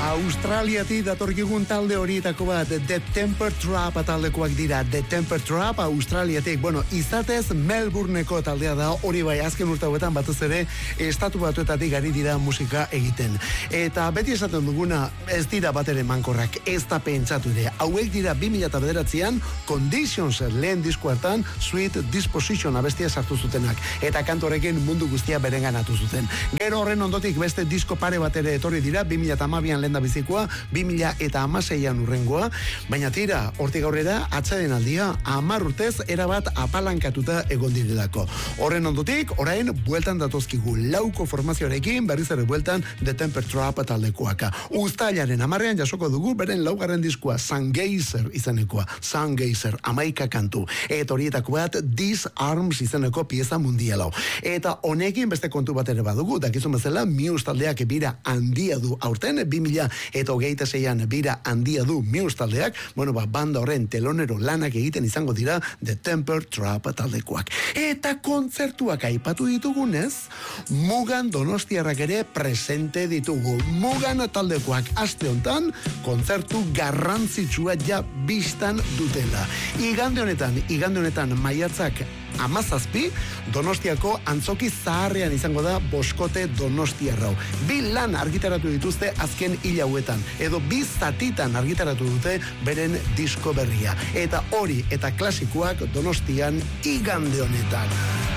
Australiati datorkigun talde horietako bat, The Temper Trap taldekoak dira. The Temper Trap Australiatik, izatez Melbourneko taldea da, hori bai, azken urte hauetan batez ere estatu batuetatik ari dira musika egiten. Eta beti esaten duguna, ez dira batere mankorrak, ez da pentsatu ere. Hauek dira 2009an Conditions lehen disko hartan Sweet Disposition abestia sartu zutenak. Eta kantorekin mundu guztia berenganatu zuten. Gero horren ondotik beste disko pare bat ere etorri dira, 2012an lehen da bizikoa, 2016an urrengoa, baina tira, hortik aurrera, atzaren aldia, 10 urtez, erabat apalankatuta egon direlako. Horren ondotik, orain, bueltan datozkigu, lauko formazioarekin, berriz ere bueltan, The Temper Trap taldekoaka. Uztailaren 10ean jasoko dugu, beren laugarren diskoa, Sungeyser izenekoa, Sungeyser, 11 kantu. Eta horietako bat, Disarms izeneko pieza mundialau. Eta honekin beste kontu bat ere badugu, dakizun bezala, Muse taldeak bira handia du aurten, 2026an bira handia du Muse taldeak, banda horren telonero lanak egiten izango dira The Temper Trap taldekoak. Eta kontzertuak aipatu ditugunez, Mugan Donostiarrak ere presente ditugu. Mugan taldekoak aste hontan kontzertu garrantzitsua ja bistan dutela. Igande honetan maiatzak 17, Donostiako antzoki zaharrean izango da Boskote Donostiarrau. 2 lan argitaratu dituzte azken hil hauetan, edo 2 zatitan argitaratu dute beren disko berria. Eta hori eta klasikoak Donostian igande honetan.